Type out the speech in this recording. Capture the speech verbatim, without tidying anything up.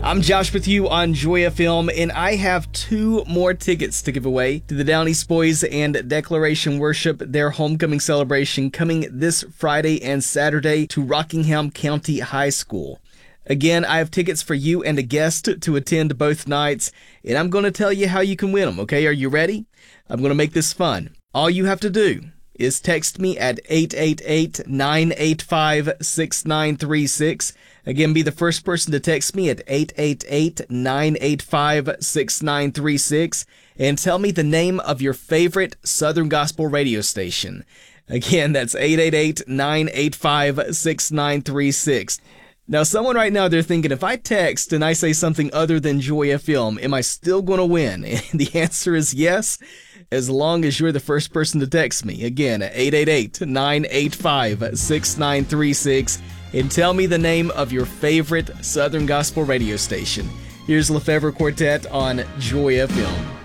I'm Josh with you on Joy F M, and I have two more tickets to give away to the Down East Boys and Declaration Worship, their homecoming celebration coming this Friday and Saturday to Rockingham County High School. Again, I have tickets for you and a guest to attend both nights, and I'm going to tell you how you can win them, okay? Are you ready? I'm going to make this fun. All you have to do is text me at eight eight eight, nine eight five, six nine three six. Again, be the first person to text me at eight eight eight, nine eight five, six nine three six and tell me the name of your favorite Southern Gospel radio station. Again, that's eight eight eight, nine eight five, six nine three six. Now, someone right now, they're thinking, if I text and I say something other than Joy F M, am I still going to win? And the answer is yes, as long as you're the first person to text me. Again, at eight eight eight, nine eight five, six nine three six and tell me the name of your favorite Southern Gospel radio station. Here's Lefevre Quartet on Joy F M.